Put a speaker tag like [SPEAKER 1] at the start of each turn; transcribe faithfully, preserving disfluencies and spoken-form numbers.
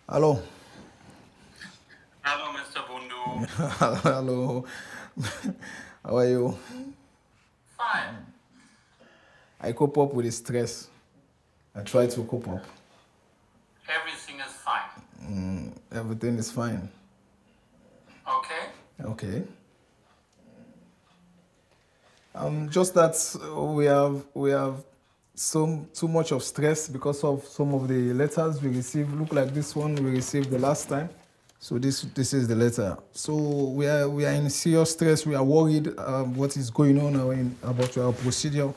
[SPEAKER 1] Hello.
[SPEAKER 2] Hello, mister Bundu.
[SPEAKER 1] Hello. How are you?
[SPEAKER 2] Fine.
[SPEAKER 1] I cope up with the stress. I try to cope up.
[SPEAKER 2] Everything is fine.
[SPEAKER 1] Everything is fine.
[SPEAKER 2] Okay?
[SPEAKER 1] Okay. Um, just that we have we have some too much of stress because of some of the letters we received. Look like this one we received the last time. So this this is the letter. So we are we are in serious stress. We are worried um, what is going on uh, in, about our procedure.